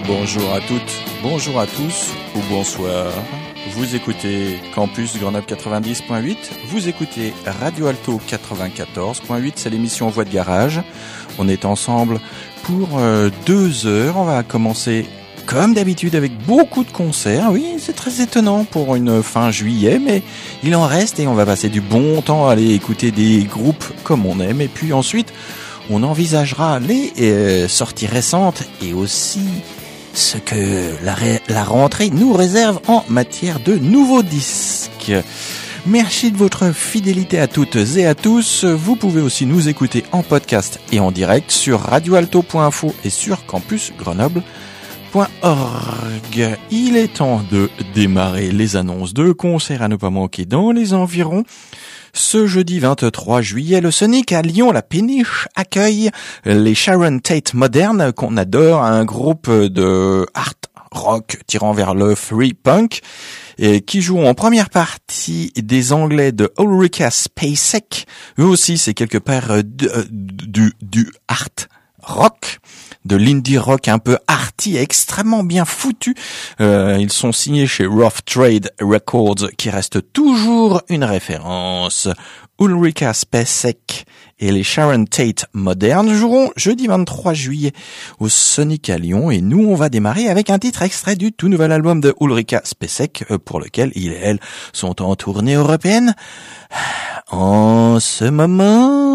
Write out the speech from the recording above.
Bonjour à toutes, bonjour à tous ou bonsoir. Vous écoutez Campus Grenoble 90.8, vous écoutez Radio Alto 94.8, c'est l'émission Voix de Garage. On est ensemble pour 2 heures, on va commencer comme d'habitude avec beaucoup de concerts. Oui, c'est très étonnant pour une fin juillet, mais il en reste et on va passer du bon temps à aller écouter des groupes comme on aime. Et puis ensuite, on envisagera les sorties récentes et aussi ce que la rentrée nous réserve en matière de nouveaux disques. Merci de votre fidélité à toutes et à tous. Vous pouvez aussi nous écouter en podcast et en direct sur radioalto.info et sur campusgrenoble.org. Il est temps de démarrer les annonces de concerts à ne pas manquer dans les environs. Ce jeudi 23 juillet, le Sonic à Lyon, la Péniche accueille les Sharon Tate Modern, qu'on adore, un groupe de art rock tirant vers le free punk, et qui jouent en première partie des Anglais de Ulrika Spacek. Eux aussi, c'est quelque part du art rock, de l'indie rock un peu arty, extrêmement bien foutu. Ils sont signés chez Rough Trade Records, qui reste toujours une référence. Ulrika Spacek et les Sharon Tate Modern joueront jeudi 23 juillet au Sonic à Lyon, et nous on va démarrer avec un titre extrait du tout nouvel album de Ulrika Spacek, pour lequel il et elle sont en tournée européenne en ce moment.